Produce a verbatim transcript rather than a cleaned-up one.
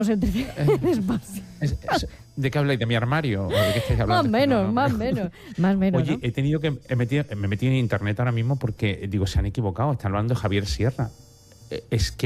entretiene Eh, despacio. es- es- ¿De qué habláis? ¿De mi armario? ¿O de qué estáis hablando? Más o Es que no, menos, no, más o no. menos. Más o menos, Oye, ¿no? he tenido que he metido- me metí en internet ahora mismo porque digo, se han equivocado, están hablando de Javier Sierra. Eh, Es que